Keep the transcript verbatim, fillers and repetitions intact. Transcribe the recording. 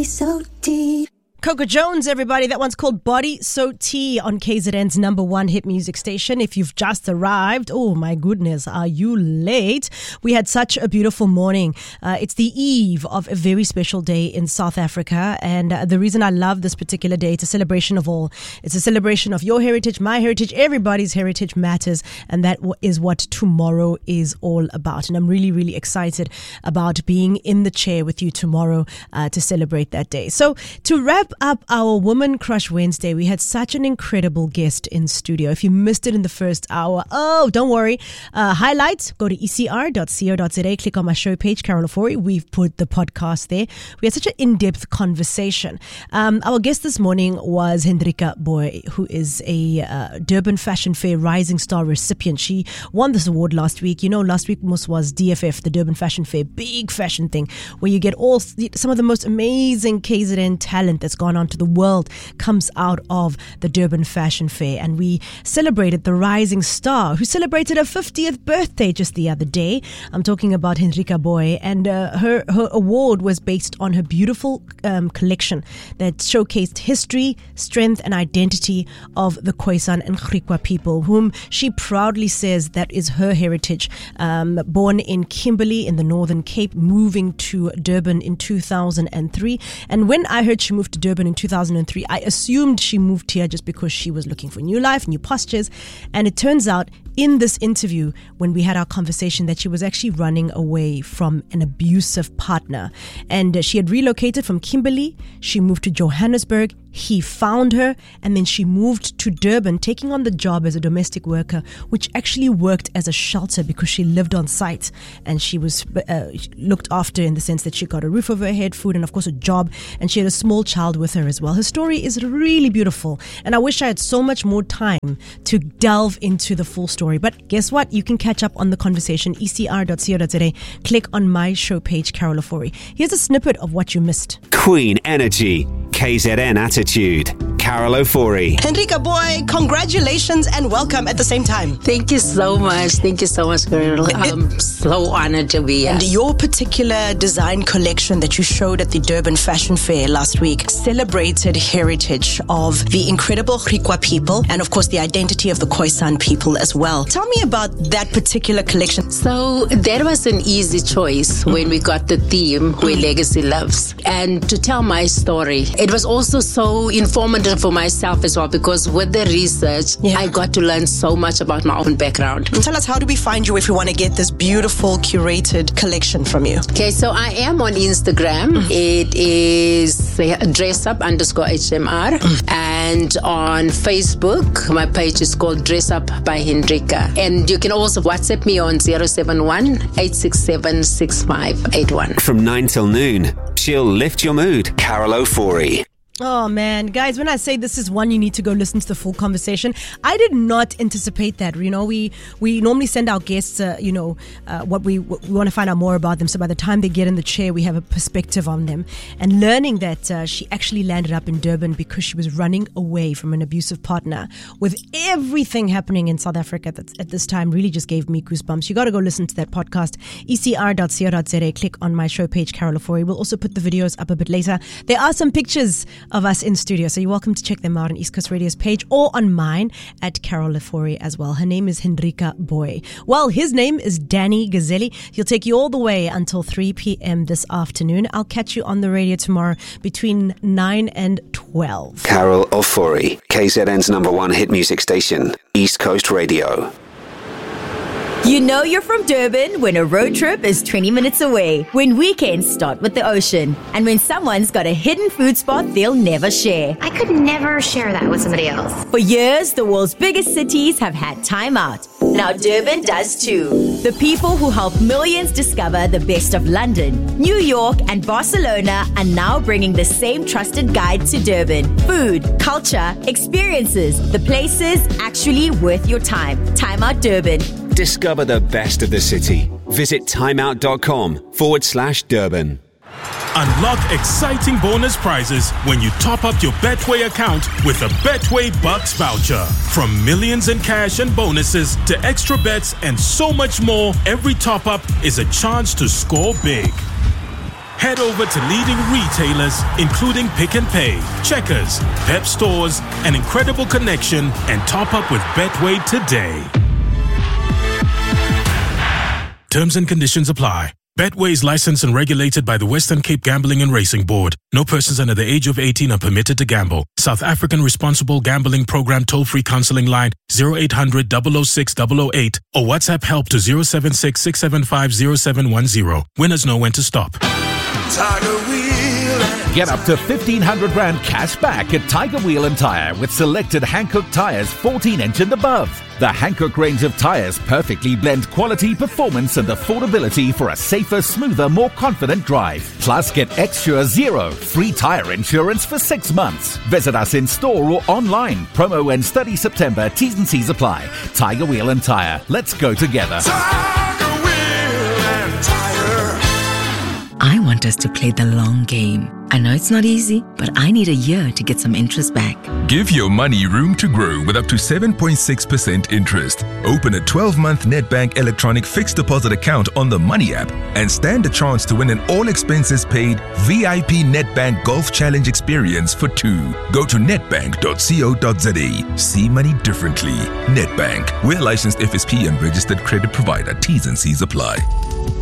So Deep. Coco Jones, everybody. That one's called Body So Tea on K Z N's number one hit music station. If you've just arrived, oh my goodness, are you late? We had such a beautiful morning. Uh, it's the eve of a very special day in South Africa. And uh, the reason I love this particular day, it's a celebration of all. It's a celebration of your heritage, my heritage, everybody's heritage matters. And that w- is what tomorrow is all about. And I'm really, really excited about being in the chair with you tomorrow uh, to celebrate that day. So to wrap up our Woman Crush Wednesday, we had such an incredible guest in studio. If you missed it in the first hour, oh, don't worry. Uh, highlights, go to e c r dot co dot z a, click on my show page, Carol Ofori. We've put the podcast there. We had such an in-depth conversation. Um, our guest this morning was Hendrika Boy, who is a uh, Durban Fashion Fair Rising Star recipient. She won this award last week. You know, last week was D F F, the Durban Fashion Fair, big fashion thing, where you get all some of the most amazing K Z N talent that's gone on to the world comes out of the Durban Fashion Fair. And we celebrated the rising star who celebrated her fiftieth birthday just the other day. I'm talking about Hendrika Boy, and uh, her, her award was based on her beautiful um, collection that showcased history, strength and identity of the Khoisan and Griqua people, whom she proudly says that is her heritage. Um, born in Kimberley in the Northern Cape, moving to Durban in two thousand three. And when I heard she moved to Durban in two thousand three, I assumed she moved here just because she was looking for new life, new postures. And it turns out in this interview, when we had our conversation, that she was actually running away from an abusive partner. And uh, she had relocated from Kimberley. She moved to Johannesburg. He found her, and then she moved to Durban, taking on the job as a domestic worker, which actually worked as a shelter because she lived on site and she was uh, looked after in the sense that she got a roof over her head, food, and of course a job, and she had a small child with her as well. Her story is really beautiful, and I wish I had so much more time to delve into the full story. But guess what? You can catch up on the conversation, e c r dot co dot z a. Click on my show page, Carol Ofori. Here's a snippet of what you missed. Queen Energy, K Z N Attitude, Carol Ofori. Hendrika Boy, congratulations and welcome at the same time. Thank you so much. Thank you so much, girl. I'm so honored to be here. And your particular design collection that you showed at the Durban Fashion Fair last week celebrated heritage of the incredible Griqua people and of course the identity of the Khoisan people as well. Tell me about that particular collection. So that was an easy choice mm. when we got the theme where mm. legacy lives. And to tell my story, it was also so informative for myself as well, because with the research, yeah. I got to learn so much about my own background. And tell us, how do we find you if we want to get this beautiful curated collection from you? Okay, so I am on Instagram. Mm. It is dressup underscore H M R. Mm. And on Facebook, my page is called Dress Up by Hendrika. And you can also WhatsApp me on zero seven one, eight six seven, six five eight one. From nine till noon, she'll lift your mood. Carol Ofori. Oh man, guys, when I say this is one you need to go listen to the full conversation, I did not anticipate that. You know, we we normally send our guests, uh, you know, uh, what we what we want to find out more about them. So by the time they get in the chair, we have a perspective on them. And learning that uh, she actually landed up in Durban because she was running away from an abusive partner, with everything happening in South Africa at, at this time, really just gave me goosebumps. You got to go listen to that podcast, e c r dot co dot z a. Click on my show page, Carol Ofori. We'll also put the videos up a bit later. There are some pictures of us in studio, so you're welcome to check them out on East Coast Radio's page or on mine at Carol Ofori as well. Her name is Hendrika Boy. Well, his name is Danny Gazzelli. He'll take you all the way until three p.m. this afternoon. I'll catch you on the radio tomorrow between nine and twelve. Carol Ofori, K Z N's number one hit music station, East Coast Radio. You know you're from Durban when a road trip is twenty minutes away, when weekends start with the ocean, and when someone's got a hidden food spot they'll never share. I could never share that with somebody else. For years, the world's biggest cities have had Time Out. Now Durban does too. The people who help millions discover the best of London, New York, and Barcelona are now bringing the same trusted guide to Durban. Food, culture, experiences, the places actually worth your time. Time Out Durban. Discover the best of the city. Visit timeout.com forward slash Durban. Unlock exciting bonus prizes when you top up your Betway account with a Betway Bucks voucher. From millions in cash and bonuses to extra bets and so much more, every top up is a chance to score big. Head over to leading retailers, including Pick and Pay, Checkers, Pep Stores, An Incredible Connection, and top up with Betway today. Terms and conditions apply. Betway is licensed and regulated by the Western Cape Gambling and Racing Board. No persons under the age of eighteen are permitted to gamble. South African Responsible Gambling Program toll-free counseling line zero eight hundred, double oh six, double oh eight or WhatsApp help to zero seven six, six seven five, zero seven one zero. Winners know when to stop. Tiger Wheel. Get up to fifteen hundred rand cash back at Tiger Wheel and Tire with selected Hankook tires fourteen inch and above. The Hankook range of tires perfectly blend quality, performance and affordability for a safer, smoother, more confident drive. Plus, get Xsure Zero, free tire insurance for six months. Visit us in store or online. Promo ends thirtieth September. T's and C's apply. Tiger Wheel and Tire. Let's go together. Tiger Wheel and Tire. I want us to play the long game. I know it's not easy, but I need a year to get some interest back. Give your money room to grow with up to seven point six percent interest. Open a twelve-month Nedbank electronic fixed deposit account on the Money app and stand a chance to win an all-expenses-paid V I P Nedbank Golf Challenge experience for two. Go to nedbank dot co dot za. See money differently. Nedbank. We're licensed F S P and registered credit provider. T's and C's apply.